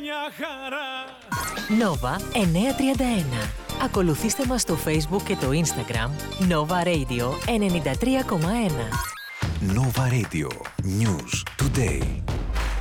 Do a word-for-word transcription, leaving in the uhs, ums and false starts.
μια χαρά. Nova εννιακόσια τριάντα ένα. Ακολουθήστε μας στο Facebook και το Instagram Nova Radio ενενήντα τρία κόμμα ένα. Nova Radio. News Today.